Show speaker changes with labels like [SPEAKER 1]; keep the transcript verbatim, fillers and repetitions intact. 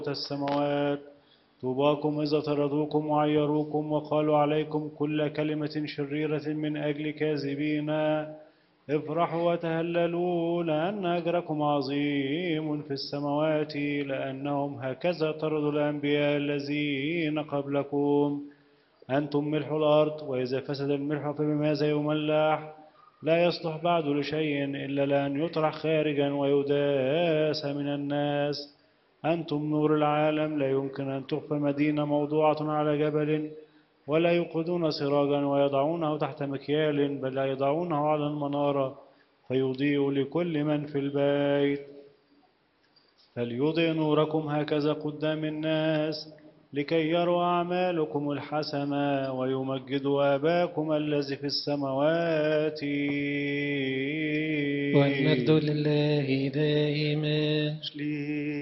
[SPEAKER 1] السماوات. طوباكم إذا طردوكم وعيروكم وقالوا عليكم كل كلمة شريرة من أجل كاذبين. افرحوا وتهللوا لأن أجركم عظيم في السماوات، لأنهم هكذا طردوا الأنبياء الذين قبلكم. أنتم ملح الأرض، وإذا فسد الملح فبماذا يملح؟ لا يصلح بعد لشيء إلا لأن يطرح خارجا ويداس من الناس. أنتم نور العالم. لا يمكن أن تخفى مدينة موضوعة على جبل ولا يوقدون سراجا ويضعونه تحت مكيال، بل يضعونه على المنارة فيضيء لكل من في البيت. فليضئ نوركم هكذا قدام الناس لكي يروا أعمالكم الحسنة ويمجدوا آباكم الذي في السماوات.
[SPEAKER 2] والمجد لله دائما.